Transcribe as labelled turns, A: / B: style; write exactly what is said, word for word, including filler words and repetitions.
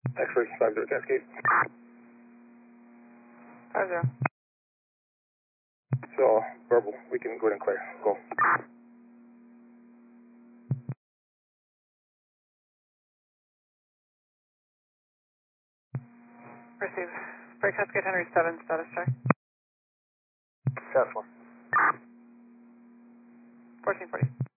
A: X-ray five zero Cascade.
B: Five zero.
A: So, verbal, we can go ahead and clear. Go.
B: Receive. Break Cascade Henry seven, status check.
A: Task one.
B: fourteen forty.